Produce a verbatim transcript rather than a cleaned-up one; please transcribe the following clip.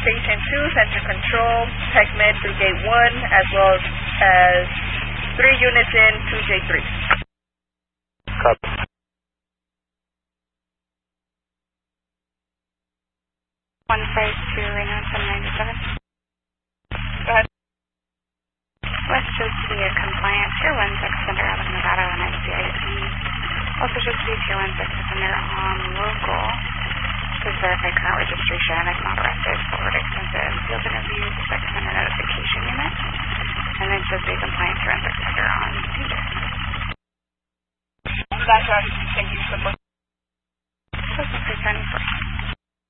Station two, Center Control, TechMed through Gate one, as well as three units in two J three. Copy. one five two, Reno, seven ninety-seven. Go ahead. West shows to be a compliant Tier one sex offender out of Nevada on I C I D. Also shows to be a Tier one sex offender on local. Please verify current registration. If not arrested, forward extensive field interview, sex offender notification unit. And then shows to be a compliant Tier one sex offender on Tinder. That's right. Thank you so much.